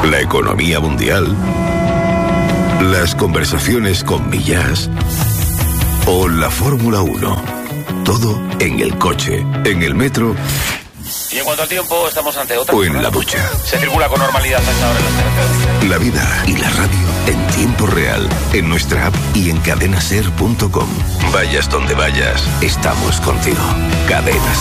la economía mundial, las conversaciones con Millás o la Fórmula 1. Todo en el coche, en el metro. Y en cuanto al tiempo, estamos ante otra. O en la ducha. Se circula con normalidad a esta hora en las carreteras. La vida y la radio en tiempo real, en nuestra app y en cadenaser.com. Vayas donde vayas, estamos contigo. Cadena Ser.